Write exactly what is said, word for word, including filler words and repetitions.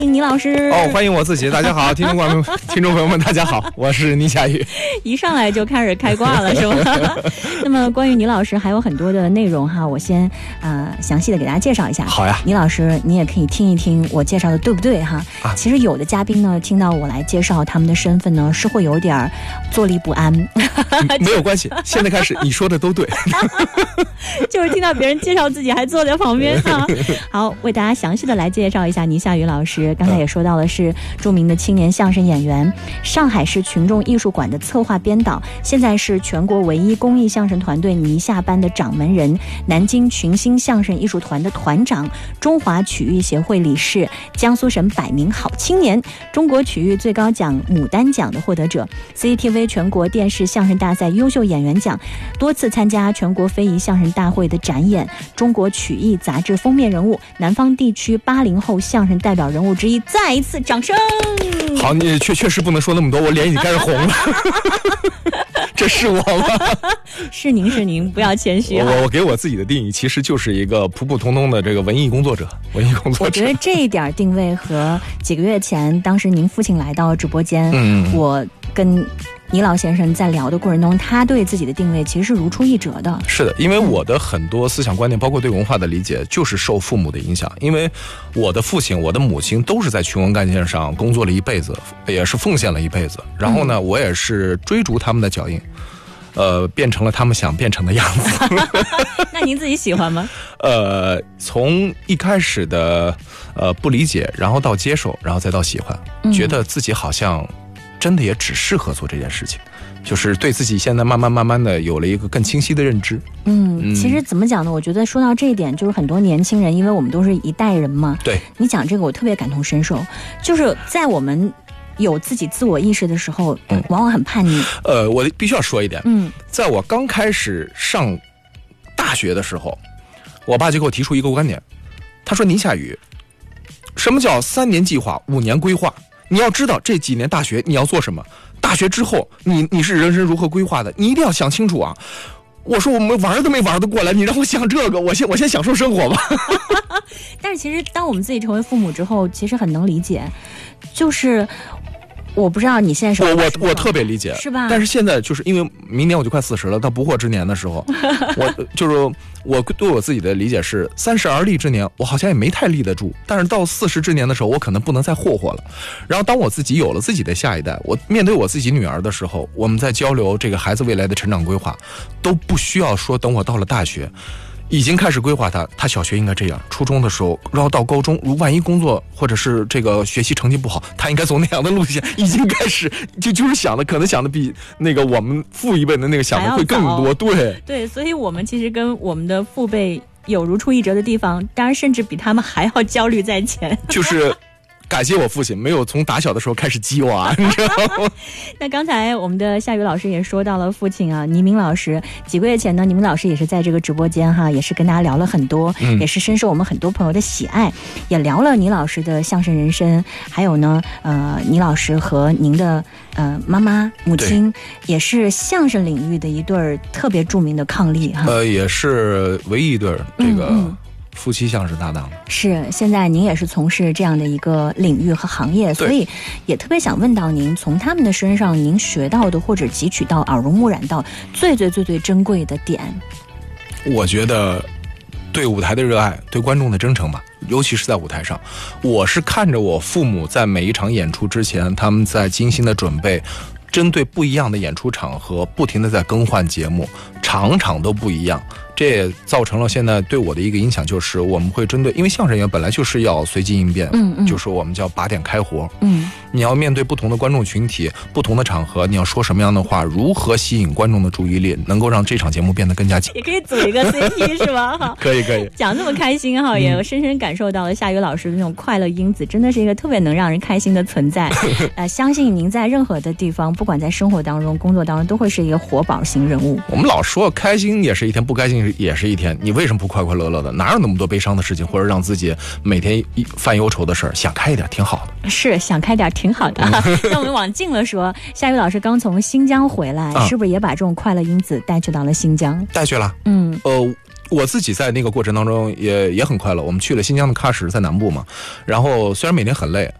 倪老师哦，欢迎我自己，大家好，听众朋友们，听众朋友们，大家好，我是倪夏雨。 一上来就开始开挂了，是吗？那么关于倪老师还有很多的内容哈，我先呃详细的给大家介绍一下。 好呀， 倪老师，你也可以听一听我介绍的对不对哈？啊、其实有的嘉宾呢，听到我来介绍他们的身份呢，是会有点坐立不安。 没有关系，现在开始你说的都对。 就是听到别人介绍自己还坐在旁边哈。好，为大家详细的来介绍一下倪夏雨老师。刚才也说到了，是著名的青年相声演员，上海市群众艺术馆的策划编导，现在是全国唯一公益相声团队倪夏班的掌门人，南京群星相声艺术团的团长，中华曲艺协会理事，江苏省百名好青年，中国曲艺最高奖牡丹奖的获得者， C C T V 全国电视相声大赛优秀演员奖，多次参加全国非遗相声大会的展演，中国曲艺杂志封面人物，南方地区八零后相声代表人物之一。再一次掌声。 好，你确确实不能说那么多，我脸已经开始红了。这是我吗？ 是您，是您，不要谦虚。 我我给我自己的定义其实就是一个普普通通的这个文艺工作者，文艺工作者。 我觉得这一点定位和几个月前当时您父亲来到直播间，嗯，我跟倪老先生在聊的过程中，他对自己的定位其实是如出一辙的。 是的，因为我的很多思想观念，包括对文化的理解，就是受父母的影响。因为我的父亲、我的母亲都是在群文干线上工作了一辈子，也是奉献了一辈子。然后呢，嗯、我也是追逐他们的脚印，呃，变成了他们想变成的样子。 那您自己喜欢吗？ 呃，从一开始的呃不理解，然后到接受，然后再到喜欢，嗯、觉得自己好像真的也只适合做这件事情，就是对自己现在慢慢慢慢的有了一个更清晰的认知。 嗯，其实怎么讲呢？我觉得说到这一点，就是很多年轻人，因为我们都是一代人嘛。 对， 你讲这个我特别感同身受，就是在我们有自己自我意识的时候，嗯、往往很叛逆。 呃，我必须要说一点， 嗯， 在我刚开始上大学的时候，我爸就给我提出一个观点，他说：“倪夏雨，什么叫三年计划、五年规划？你要知道这几年大学你要做什么，大学之后你你是人生如何规划的，你一定要想清楚啊。”我说我们玩都没玩得过来，你让我想这个，我先我先享受生活吧。 但是其实当我们自己成为父母之后，其实很能理解，就是我不知道你现在是我我我特别理解， 是吧？ 但是现在就是因为明年我就快四十了，到不惑之年的时候，我就是我对我自己的理解是，三十而立之年，我好像也没太立得住。但是到四十之年的时候，我可能不能再霍霍了。然后当我自己有了自己的下一代，我面对我自己女儿的时候，我们在交流这个孩子未来的成长规划，都不需要说等我到了大学。已经开始规划他，他小学应该这样，初中的时候，然后到高中，如万一工作或者是这个学习成绩不好，他应该走那样的路线，已经开始就就是想的，可能想的比那个我们父一辈的那个想的会更多，对对，所以我们其实跟我们的父辈有如出一辙的地方，当然甚至比他们还要焦虑在前， 就是。感谢我父亲没有从打小的时候开始激我啊，你知道吗？ 那刚才我们的夏雨老师也说到了父亲啊，倪明老师。几个月前呢，倪明老师也是在这个直播间哈，也是跟大家聊了很多，嗯、也是深受我们很多朋友的喜爱，也聊了倪老师的相声人生，还有呢，呃，倪老师和您的呃妈妈母亲也是相声领域的一对特别著名的伉俪哈。 呃，也是唯一一对这个。嗯嗯夫妻相声搭档是，现在您也是从事这样的一个领域和行业，所以也特别想问到您，从他们的身上您学到的或者汲取到耳濡目染到最最最最珍贵的点。 我觉得对舞台的热爱，对观众的真诚吧，尤其是在舞台上，我是看着我父母在每一场演出之前，他们在精心的准备，针对不一样的演出场合不停的在更换节目，场场都不一样。这也造成了现在对我的一个影响，就是我们会针对，因为相声演员本来就是要随机应变，嗯嗯，就是我们叫把点开活，嗯，你要面对不同的观众群体、不同的场合，你要说什么样的话，如何吸引观众的注意力，能够让这场节目变得更加也可以组一个 C P 是吧？哈， 可以可以， 讲那么开心哈，也深深感受到了夏雨老师的那种快乐因子，真的是一个特别能让人开心的存在。呃，相信您在任何的地方，不管在生活当中、工作当中，都会是一个活宝型人物。 我们老说开心也是一天，不开心也是一天，你为什么不快快乐乐的？哪有那么多悲伤的事情，或者让自己每天犯忧愁的事儿？想开一点挺好的。 是，想开点挺好的。那我们往近了说，夏雨老师刚从新疆回来，啊、是不是也把这种快乐因子带去到了新疆？ 带去了。 嗯， 呃。 我自己在那个过程当中也也很快乐。我们去了新疆的喀什，在南部嘛，然后虽然每天很累，